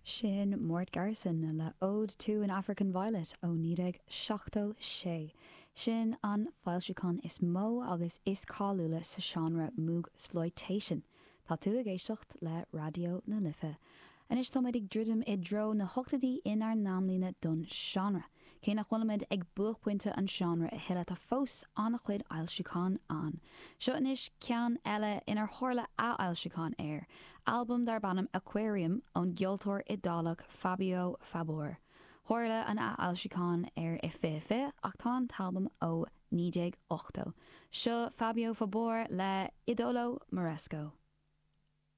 Sin Mort Garrison le Ode to an African Violet ó nídeag 86. Sin an Fáilseachán is mó agus is cáúla sa genre Moogsploitation. Tá tú a géisteacht le radio na Lifa. En is tomid ag drudim I dro na hochtadí inar námlína don genre. Cé nach cholamid ag buachpointe an genre a heile a fós anna chuid Ailseachán an. Seo inis cean eile inar chorla a Ailseachán air. Album dar bannam Aquarium ón geoltóir idálach Fabio Fabor. Chorla an a Ailseachán air I fé ach tá talbum ó 98. Seo Fabio Fabor le Idolo Moresco.